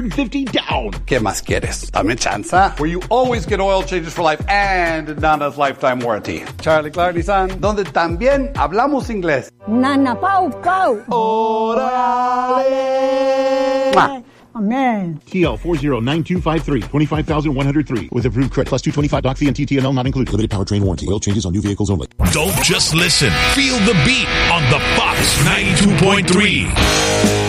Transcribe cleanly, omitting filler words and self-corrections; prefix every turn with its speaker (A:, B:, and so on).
A: $50 down.
B: ¿Qué más quieres? Dame chanza. Where you always get oil changes for life and Nana's lifetime warranty. Charlie Clark Nissan, donde también hablamos inglés.
C: Nana Pau Pau.
B: ¡Órale! ¡Mua!
C: Amen.
A: TL 409253, 25,103. With approved credit. Plus 225 doc fee and TTNL not included. Limited powertrain warranty. Oil changes on new vehicles only.
D: Don't just listen. Feel the beat on the Fox 92.3.